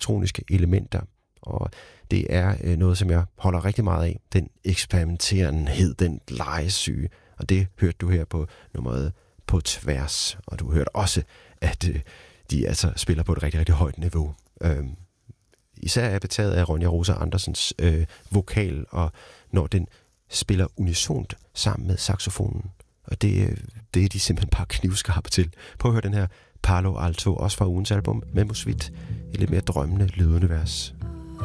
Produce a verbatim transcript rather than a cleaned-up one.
elektroniske elementer. Og det er øh, noget, som jeg holder rigtig meget af. Den eksperimenterenhed, den legesyge. Og det hørte du her på nummeret På Tværs. Og du hørte også, at øh, de altså spiller på et rigtig, rigtig højt niveau. Øhm, især er jeg betaget af Ronja Rosa Andersens øh, vokal, og når den spiller unisont sammen med saxofonen. Og det, det er de simpelthen bare knivskarpe til. Prøv at høre den her Palo Alto, også fra ugens album, med Musvit, et lidt mere drømmende lydunivers.